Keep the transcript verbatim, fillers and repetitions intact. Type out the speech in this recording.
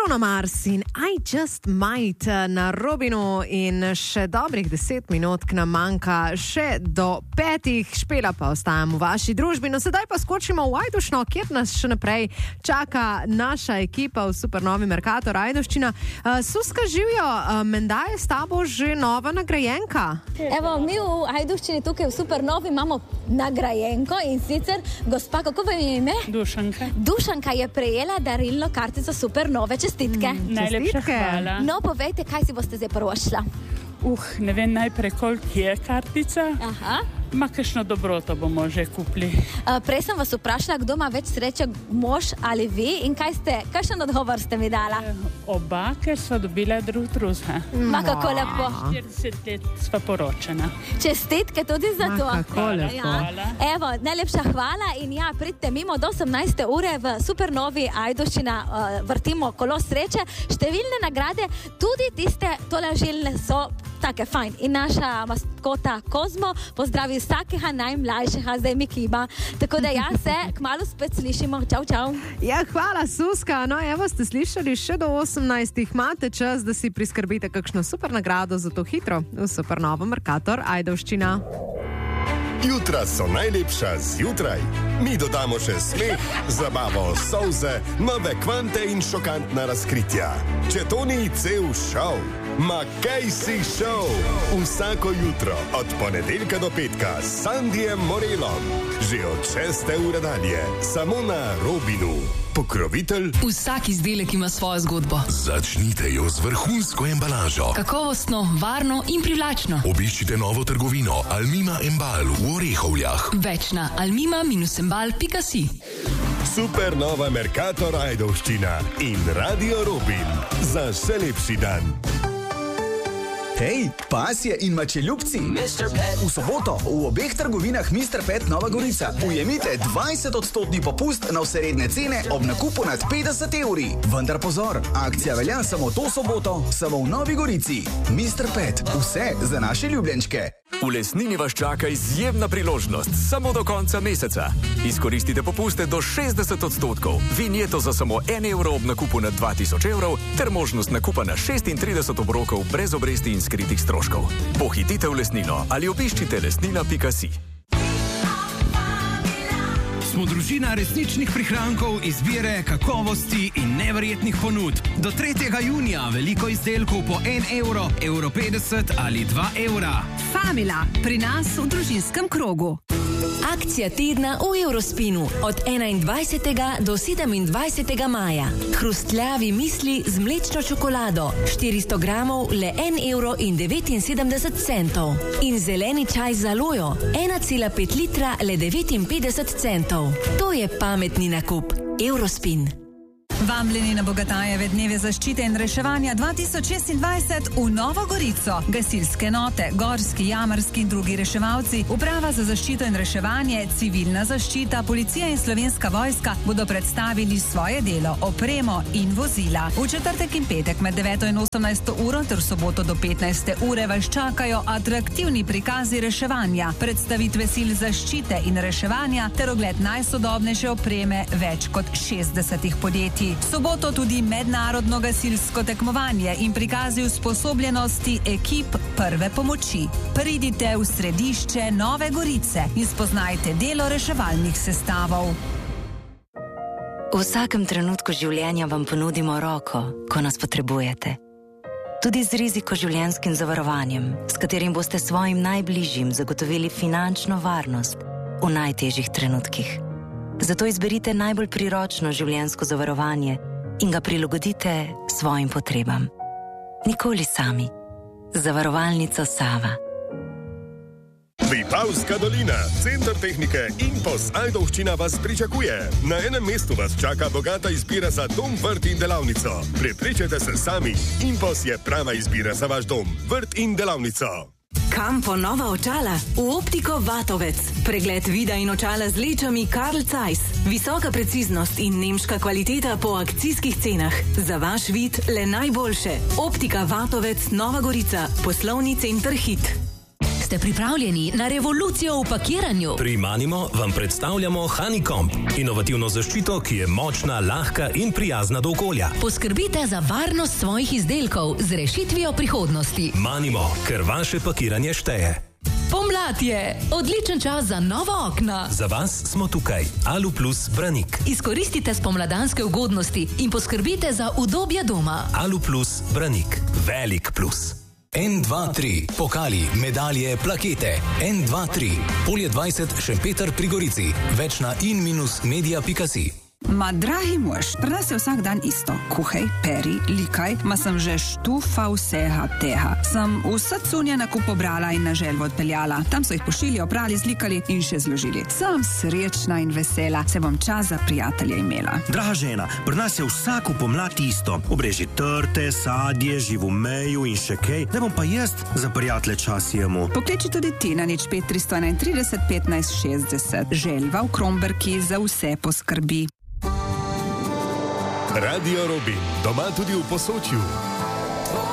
Bruno Mars in I Just Might na Robinu in še dobrih deset minut k nam manjka, še do petih, Špela pa ostajam v vaši družbi. No, sedaj pa skočimo v Ajdovščino, kjer nas še naprej čaka naša ekipa v Supernovi Mercator Ajdovščina. Uh, Suska, živijo, uh, menda je s tabo že nova nagrajenka. Evo, mi v Ajdovščini tukaj v Supernovi imamo nagrajenko in sicer, gospa, kako vam je ime? Dušanka. Dušanka je prejela darilno kartico Supernove. Čestitke. Mm, najlepša hvala. No, povejte, kaj si boste zdaj prvošla? Uh, ne vem najprej, koliko je kartica. Aha. Ma kakšno dobroto bomo že kupili. Uh, prej sem vas vprašala, kdo ima več sreče, mož ali vi, in kaj ste, kakšen odgovor ste mi dala? Oba, ker sva dobila drug drugega. Ma kako lepo. štirideset let sva poročena. Čestitke tudi za to. Ma kako lepo. Ja. Evo, najlepša hvala in ja, pridite mimo do osemnajste ure v Supernovi Ajdovščina, uh, vrtimo kolo sreče. Številne nagrade, tudi tiste tolažilne so take fajn. In naša maskota Kozmo pozdravi vsakega najmlajšega, zdaj mi kiba. Tako da ja, se kmalu spet slišimo. Čau, čau. Ja, hvala, Suska. No, evo, ste slišali, še do osemnajstih imate čas, da si priskrbite kakšno super nagrado za to hitro v Supernovo Mercator Ajdovščina. Jutra so najlepša zjutraj. Mi dodamo še smeh, zabavo, solze, nove kvante in šokantna razkritja. Če to ni cel šov, ma kaj si šov? Vsako jutro od ponedeljka do petka s Sandijem Morelom. Že od šeste ure dalje, samo na Robinu. Pokrovitelj. Vsak izdelek ima svojo zgodbo. Začnite jo z vrhunsko embalažo. Kakovostno, varno in privlačno. Obiščite novo trgovino Almima Embal v Orehovljah. Več na almima embal pika si. Supernova Mercator Ajdovščina in Radio Robin za še lepši dan. Hej, pasje in mačeljubci! V soboto v obeh trgovinah mister Pet Nova Gorica ujemite dvajset odstotni popust na vse redne cene ob nakupu nad petdeset evri. Vendar pozor, akcija velja samo to soboto, samo v Novi Gorici. mister Pet, vse za naše ljubljenčke. V Lesnini vas čaka izjemna priložnost samo do konca meseca. Izkoristite popuste do šestdeset odstotkov, vinjeto za samo en evro ob nakupu na dva tisoč evrov ter možnost nakupa na šestintrideset obrokov brez obresti in skritih stroškov. Pohitite v Lesnino ali obiščite lesnina pika si. Smo družina resničnih prihrankov, izbire, kakovosti in neverjetnih ponudb. Do tretjega junija veliko izdelkov po en evro, evro petdeset ali dva evra. Famila, pri nas v družinskem krogu. Akcija tedna v Eurospinu od enaindvajsetega do sedemindvajsetega maja. Hrustljavi misli z mlečno čokolado, štiristo gramov le en evro in devetinsedemdeset centov. In zeleni čaj z alojo, ena cela pet litra le devetinpetdeset centov. To je pametni nakup. Eurospin. Vabljeni na Bogatajeve dneve zaščite in reševanja dva tisoč šestindvajset v Novo Gorico. Gasilske note, gorski, jamarski in drugi reševalci, uprava za zaščito in reševanje, civilna zaščita, policija in Slovenska vojska bodo predstavili svoje delo, opremo in vozila. V četrtek in petek med deveto in osemnajsto uro ter v soboto do petnajste ure vas čakajo atraktivni prikazi reševanja, predstavitve sil zaščite in reševanja ter ogled najsodobnejše opreme več kot šestdesetih podjetij. V soboto tudi mednarodno gasilsko tekmovanje in prikazi usposobljenosti ekip prve pomoči. Pridite v središče Nove Gorice in spoznajte delo reševalnih sestavov. V vsakem trenutku življenja vam ponudimo roko, ko nas potrebujete. Tudi z rizikoživljenjskim zavarovanjem, s katerim boste svojim najbližjim zagotovili finančno varnost v najtežjih trenutkih. Zato izberite najbolj priročno življenjsko zavarovanje in ga prilagodite svojim potrebam. Nikoli sami. Zavarovalnica Sava. Vipavska dolina, center tehnike Impos Ajdovščina vas pričakuje. Na enem mestu vas čaka bogata izbira za dom, vrt in delavnico. Prepričajte se sami, Impos je prava izbira za vaš dom, vrt in delavnico. Kam po nova očala? V Optiko Vatovec. Pregled vida in očala z lečami Carl Zeiss. Visoka preciznost in nemška kvaliteta po akcijskih cenah. Za vaš vid le najboljše. Optika Vatovec, Nova Gorica. Poslovni center Hit. Ste pripravljeni na revolucijo v pakiranju? Pri Manimo vam predstavljamo Honeycomb, inovativno zaščito, ki je močna, lahka in prijazna do okolja. Poskrbite za varnost svojih izdelkov z rešitvijo prihodnosti. Manimo, ker vaše pakiranje šteje. Pomlad je odličen čas za nova okna. Za vas smo tukaj. Aluplus Branik. Izkoristite spomladanske ugodnosti in poskrbite za udobje doma. Aluplus Branik. Velik plus. en dva tri. Pokali, medalje, plakete. en dva tri. Polje dvajset, Šempeter pri Gorici. Več na in minus media pika si. Ma, dragi mož, pri nas je vsak dan isto. Kuhaj, peri, likaj, ma sem že štufa vsega tega. Sem vse cunje na kup pobrala in na želvo odpeljala. Tam so jih pošili, oprali, zlikali in še zložili. Sem srečna in vesela, se bom čas za prijatelje imela. Draga žena, pri nas je vsako pomlad isto. Obreži trte, sadje, živomeju in še kaj. Da bom pa jaz za prijatelje čas jemu. Pokliči tudi ti na nič pet tristo enaintrideset petnajst šestdeset. Želva v Kromberki za vse poskrbi. Radio Robin, doma tudi v Posočju.